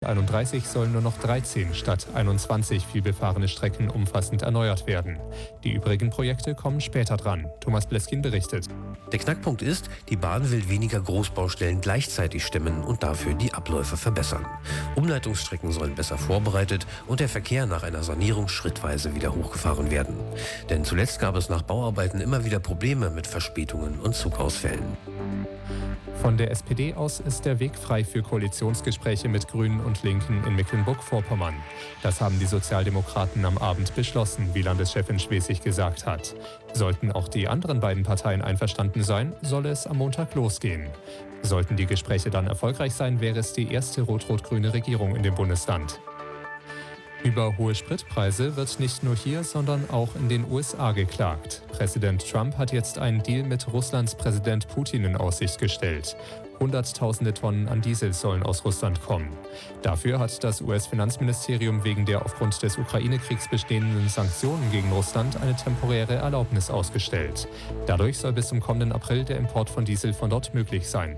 2031 sollen nur noch 13 statt 21 vielbefahrene Strecken umfassend erneuert werden. Die übrigen Projekte kommen später dran. Thomas Bleskin berichtet. Der Knackpunkt ist, die Bahn will weniger Großbaustellen gleichzeitig stemmen und dafür die Abläufe verbessern. Umleitungsstrecken sollen besser vorbereitet und der Verkehr nach einer Sanierung schrittweise wieder hochgefahren werden. Denn zuletzt gab es nach Bauarbeiten immer wieder Probleme mit Verspätungen und Zugausfällen. Von der SPD aus ist der Weg frei für Koalitionsgespräche mit Grünen und Linken in Mecklenburg-Vorpommern. Das haben die Sozialdemokraten am Abend beschlossen, wie Landeschefin Schwesig gesagt hat. Sollten auch die anderen beiden Parteien einverstanden sein, solle es am Montag losgehen. Sollten die Gespräche dann erfolgreich sein, wäre es die erste rot-rot-grüne Regierung in dem Bundesland. Über hohe Spritpreise wird nicht nur hier, sondern auch in den USA geklagt. Präsident Trump hat jetzt einen Deal mit Russlands Präsident Putin in Aussicht gestellt. Hunderttausende Tonnen an Diesel sollen aus Russland kommen. Dafür hat das US-Finanzministerium wegen der aufgrund des Ukraine-Kriegs bestehenden Sanktionen gegen Russland eine temporäre Erlaubnis ausgestellt. Dadurch soll bis zum kommenden April der Import von Diesel von dort möglich sein.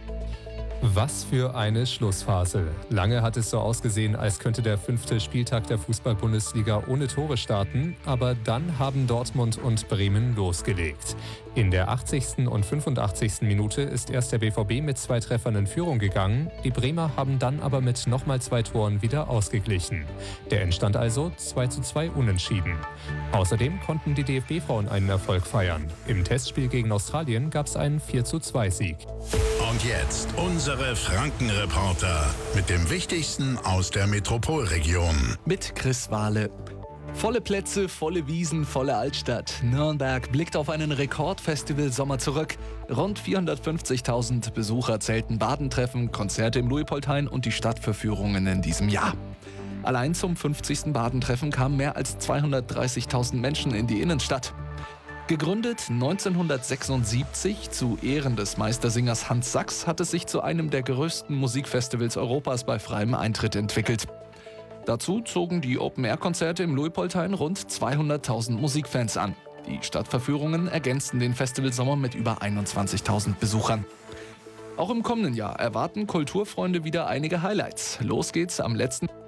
Was für eine Schlussphase. Lange hat es so ausgesehen, als könnte der 5. Spieltag der Fußball-Bundesliga ohne Tore starten, aber dann haben Dortmund und Bremen losgelegt. In der 80. und 85. Minute ist erst der BVB mit 2 Treffern in Führung gegangen, die Bremer haben dann aber mit nochmal 2 Toren wieder ausgeglichen. Der Endstand also 2:2 unentschieden. Außerdem konnten die DFB-Frauen einen Erfolg feiern. Im Testspiel gegen Australien gab es einen 4:2-Sieg. Und jetzt unsere Franken-Reporter mit dem Wichtigsten aus der Metropolregion. Mit Chris Wahle. Volle Plätze, volle Wiesen, volle Altstadt. Nürnberg blickt auf einen Rekordfestival-Sommer zurück. Rund 450.000 Besucher zählten Badentreffen, Konzerte im Luitpoldhain und die Stadtverführungen in diesem Jahr. Allein zum 50. Badentreffen kamen mehr als 230.000 Menschen in die Innenstadt. Gegründet 1976 zu Ehren des Meistersingers Hans Sachs, hat es sich zu einem der größten Musikfestivals Europas bei freiem Eintritt entwickelt. Dazu zogen die Open-Air-Konzerte im Luitpoldhain rund 200.000 Musikfans an. Die Stadtverführungen ergänzten den Festivalsommer mit über 21.000 Besuchern. Auch im kommenden Jahr erwarten Kulturfreunde wieder einige Highlights. Los geht's am letzten